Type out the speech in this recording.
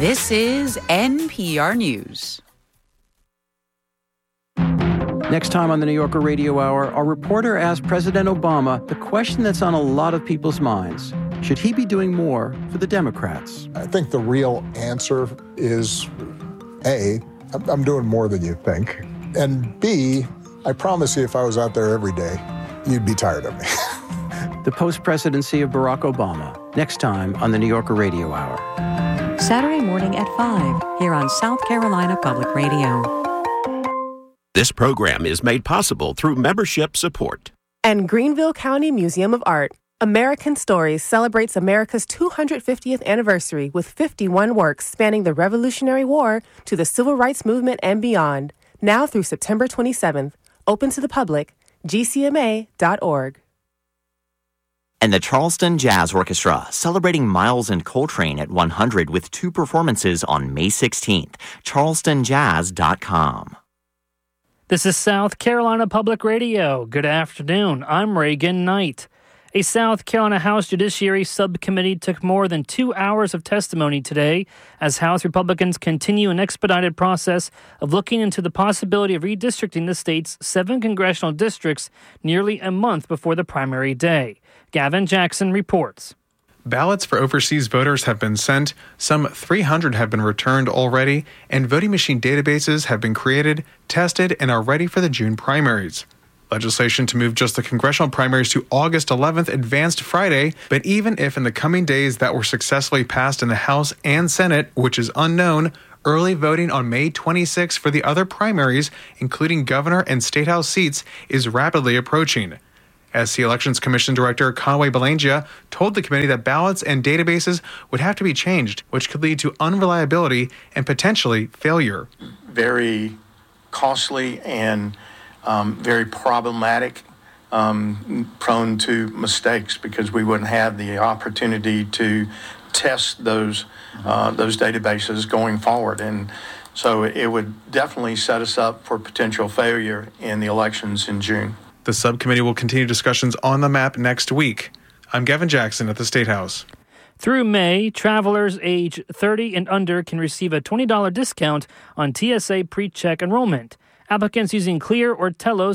This is NPR News. Next time on the New Yorker Radio Hour, our reporter asked President Obama the question that's on a lot of people's minds. Should he be doing more for the Democrats? I think the real answer is, A, I'm doing more than you think. And B, I promise you if I was out there every day, you'd be tired of me. The post-presidency of Barack Obama, next time on the New Yorker Radio Hour. Saturday morning at 5, here on South Carolina Public Radio. This program is made possible through membership support. And Greenville County Museum of Art. American Stories celebrates America's 250th anniversary with 51 works spanning the Revolutionary War to the Civil Rights Movement and beyond. Now through September 27th. Open to the public. GCMA.org. And the Charleston Jazz Orchestra, celebrating Miles and Coltrane at 100 with 2 performances on May 16th. charlestonjazz.com. This is South Carolina Public Radio. Good afternoon. I'm Reagan Knight. A South Carolina House Judiciary Subcommittee took more than 2 hours of testimony today as House Republicans continue an expedited process of looking into the possibility of redistricting the state's 7 congressional districts nearly a month before the primary day. Gavin Jackson reports. Ballots for overseas voters have been sent, some 300 have been returned already, and voting machine databases have been created, tested, and are ready for the June primaries. Legislation to move just the congressional primaries to August 11th advanced Friday, but even if in the coming days that were successfully passed in the House and Senate, which is unknown, early voting on May 26th for the other primaries, including governor and state house seats, is rapidly approaching. SC Elections Commission Director Conway Belangia told the committee that ballots and databases would have to be changed, which could lead to unreliability and potentially failure. Very costly and very problematic, prone to mistakes because we wouldn't have the opportunity to test those databases going forward. And so it would definitely set us up for potential failure in the elections in June. The subcommittee will continue discussions on the map next week. I'm Gavin Jackson at the State House. Through May, travelers age 30 and under can receive a $20 discount on TSA PreCheck enrollment. Applicants using Clear or Telos